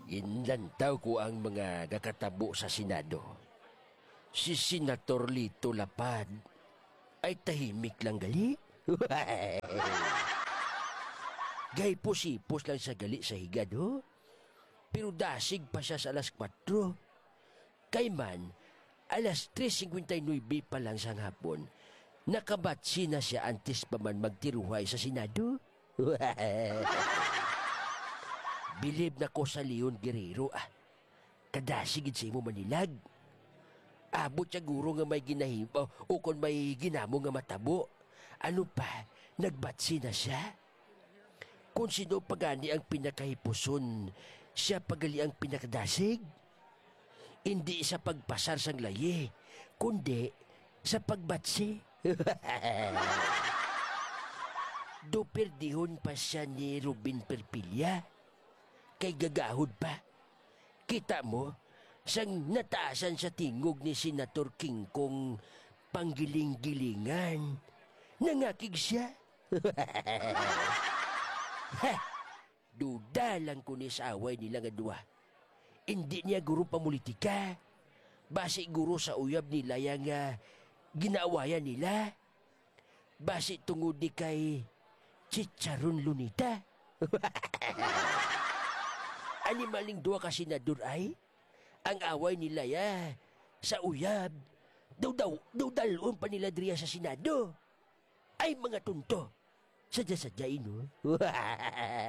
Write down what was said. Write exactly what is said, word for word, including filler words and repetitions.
Inlantaw ko ang mga kakatabo sa Senado. Si Senator Lito Lapad ay tahimik lang gali. Gay pusipos lang sa gali sa higad, ho? Pero dasig pa siya sa alas kwatro. Kay man, alas tres fifty-nine pa lang sa hapon, nakabatsi na siya antes pa man magtiruhay sa Senado. Bilib na ko sa Leon Guerrero, ah. Kadasigid sa imo manilag. Abot siya guro nga may ginahim o, o kung may ginamo nga matabo. Ano pa, nagbatsi na siya? Kung sino pagani ang pinakahipuson, siya pagali ang pinakadasig. Hindi sa pagpasar sang layi, kundi sa pagbatsi. Doperdihon pa siya ni Robin Perpilla. Kay gagahod pa. Kita mo, sang nataasan sa tingog ni Senator King Kong panggiling-gilingan. Nangakig siya. Ha! Duda lang ko ni sa away nila nga duwa. Hindi niya guro pamulitika. Basi guro sa uyab nila yang uh, ginaawayan nila. Basi tungod di kay Chicharon Lunita. Animaling duwa ka senador ay? Ang away nila ya sa uyab. Daw-daw, daw-dalon pa nila driya sa Senado. Ay mga tunto. Sadya-sadyain, no?